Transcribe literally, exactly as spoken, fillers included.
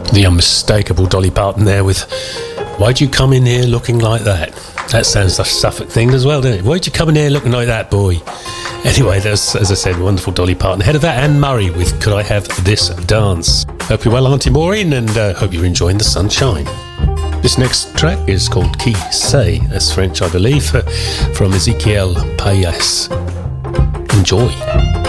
The unmistakable Dolly Parton there with "Why'd you come in here looking like that?" That sounds like a Suffolk thing as well, doesn't it? Why'd you come in here looking like that, boy? Anyway, there's, as I said, wonderful Dolly Parton. Ahead of that, Anne Murray with "Could I Have This Dance?" Hope you're well, Auntie Maureen, and uh, hope you're enjoying the sunshine. This next track is called Qui Sait, that's French, I believe, uh, from Ezequiel Payas. Enjoy.